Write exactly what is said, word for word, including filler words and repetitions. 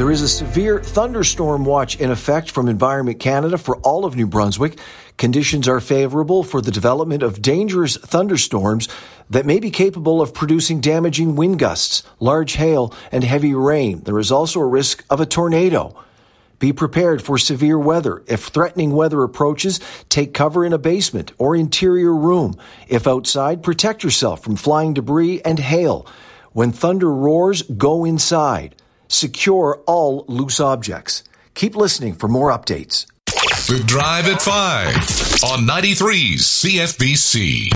There is a severe thunderstorm watch in effect from Environment Canada for all of New Brunswick. Conditions are favorable for the development of dangerous thunderstorms that may be capable of producing damaging wind gusts, large hail, and heavy rain. There is also a risk of a tornado. Be prepared for severe weather. If threatening weather approaches, take cover in a basement or interior room. If outside, protect yourself from flying debris and hail. When thunder roars, go inside. Secure all loose objects. Keep listening for more updates. The Drive at five on ninety-three C F B C.